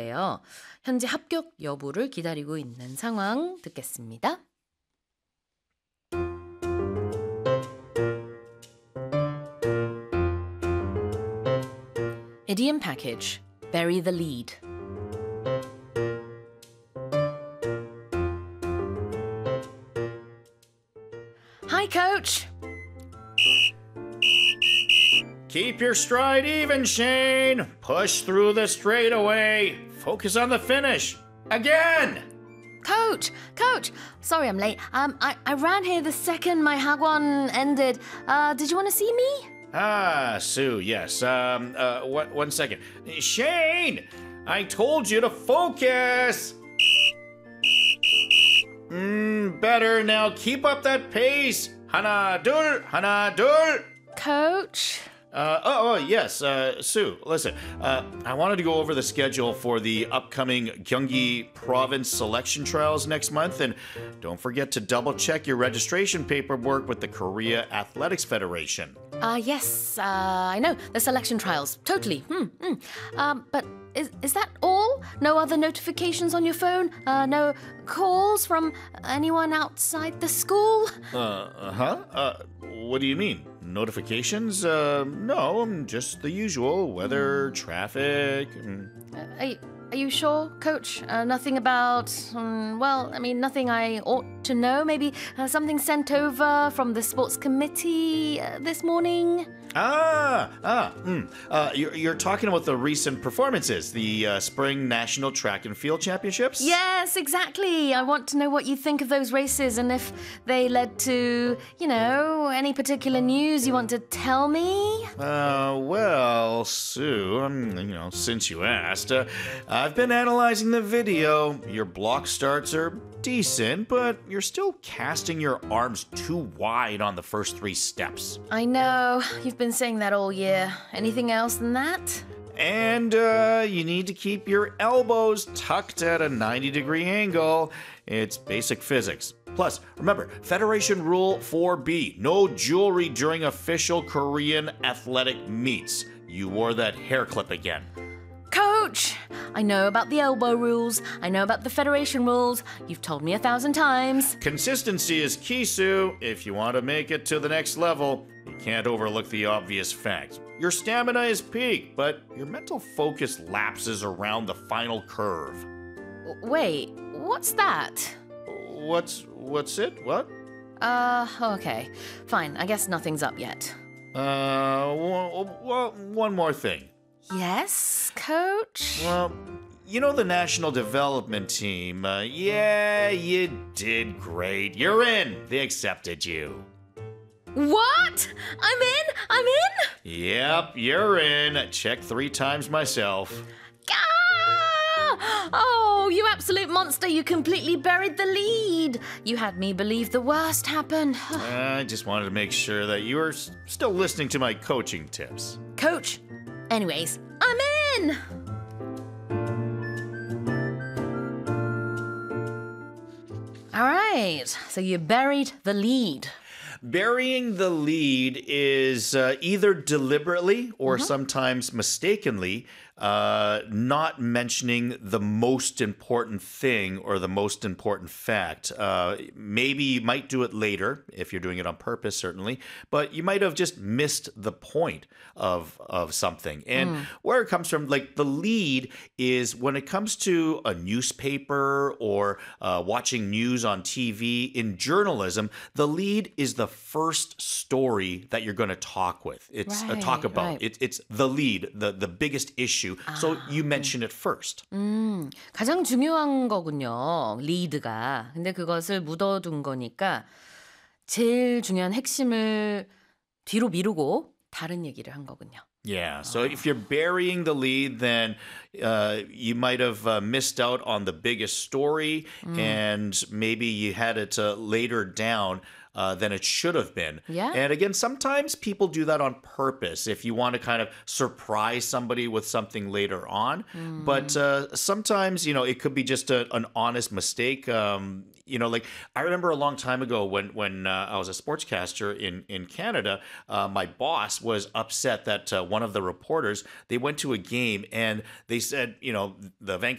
있는데요. 현재 합격 여부를 기다리고 있는 상황 듣겠습니다. Idiom package. Bury the lead. Hi, coach. Keep your stride even, Shane. Push through the straightaway. Focus on the finish. Again! Coach, sorry I'm late. I ran here the second my hagwon ended. Did you want to see me? Sue, yes. One second. Shane! I told you to focus! Better. Now keep up that pace. 하나, 둘. Coach? Yes, Sue, listen, I wanted to go over the schedule for the upcoming Gyeonggi Province selection trials next month, and don't forget to double-check your registration paperwork with the Korea Athletics Federation. Yes, I know, the selection trials, totally. But is that all? No other notifications on your phone? No calls from anyone outside the school? What do you mean? Notifications? No, just the usual. Weather, traffic. Are you sure, Coach? Nothing about, nothing I ought to know? Maybe something sent over from the sports committee this morning? You're talking about the recent performances, the Spring National Track and Field Championships? Yes, exactly. I want to know what you think of those races and if they led to, any particular news you want to tell me. Well, Sue, since you asked, I've been analyzing the video. Your block starts are decent, but you're still casting your arms too wide on the first 3 steps. I know. You've been saying that all year. Anything else than that? And you need to keep your elbows tucked at a 90-degree angle. It's basic physics. Plus, remember, Federation Rule 4B, no jewelry during official Korean athletic meets. You wore that hair clip again. Coach, I know about the elbow rules. I know about the Federation rules. You've told me 1,000 times. Consistency is key, Sue. If you want to make it to the next level, you can't overlook the obvious fact. Your stamina is peak, but your mental focus lapses around the final curve. Wait, what's that? What's it? What? Okay. Fine, I guess nothing's up yet. One more thing. Yes, Coach? Well, the national development team, yeah, you did great. You're in. They accepted you. What? I'm in? Yep, you're in. I checked 3 times myself. Oh, you absolute monster. You completely buried the lead. You had me believe the worst happened. I just wanted to make sure that you were still listening to my coaching tips. Coach, anyways, I'm in. All right, so you buried the lead. Burying the lead is either deliberately or sometimes mistakenly not mentioning the most important thing or the most important fact. Maybe you might do it later if you're doing it on purpose, certainly, but you might have just missed the point of something. And where it comes from, like the lead is when it comes to a newspaper or watching news on TV, in journalism, the lead is the first story that you're going to talk with. It's talk about. Right. It's the lead, the biggest issue. So you mention it first. 가장 중요한 거군요. 리드가. 근데 그것을 묻어둔 거니까 제일 중요한 핵심을 뒤로 미루고 다른 얘기를 한 거군요. Yeah, so if you're burying the lead, then you might have missed out on the biggest story, and maybe you had it later down than it should have been. Yeah. And again, sometimes people do that on purpose if you want to kind of surprise somebody with something later on. But sometimes, it could be just an honest mistake. Like I remember a long time ago when I was a sportscaster in Canada, my boss was upset that one of the reporters, they went to a game and they said, the